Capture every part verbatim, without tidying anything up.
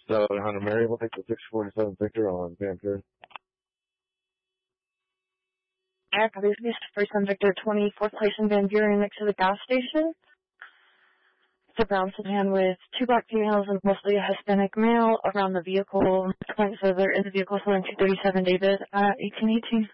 So, Hunter Mary will take the six forty-seven Victor on Vancouver. Yeah, this is first on Victor, twenty-fourth place in Van Buren next to the gas station. It's a brown sedan with two black females and mostly a Hispanic male around the vehicle. So they're in the vehicle, so two thirty-seven David at eighteen eighteen.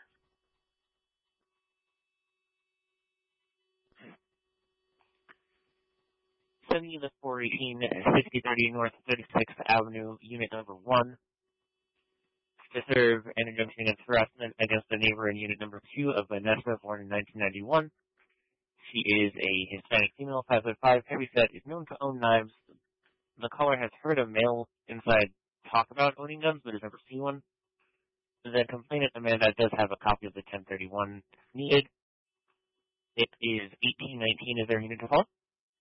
Sending you the four eighteen sixty thirty North thirty-sixth Avenue, unit number one, to serve an injunction against harassment against a neighbor in unit number two of Vanessa, born in nineteen ninety-one. She is a Hispanic female, five foot five, heavyset, is known to own knives. The caller has heard a male inside talk about owning guns, but has never seen one. The complainant, Amanda, does have a copy of the ten thirty-one needed. It is eighteen nineteen. Is there a unit to follow?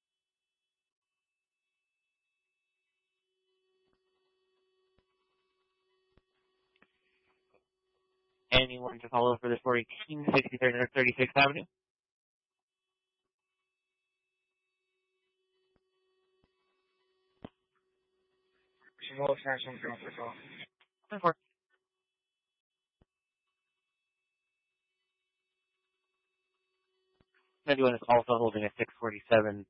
Anyone to follow for this four eighteen sixty thirty-sixth Avenue? ten four. Anyone is also holding a six forty-seven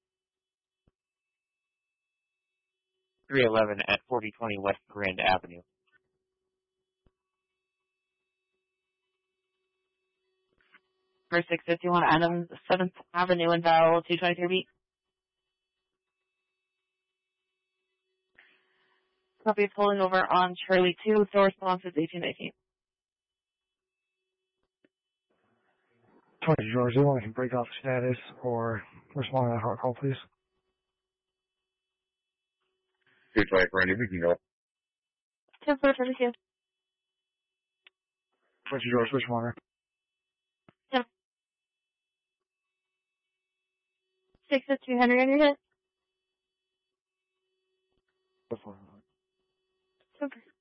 three eleven at forty twenty West Grand Avenue. For six fifty-one Adams seventh Avenue and dial two twenty-three B. Copy pulling over on Charlie two, door response is eighteen eighteen. twenty George, you want to break off status or respond to that hard call, please? two twenty, Randy, we can go. ten four thirty-two. twenty George, which one? Yep. six at two hundred on your hit. Before. Okay.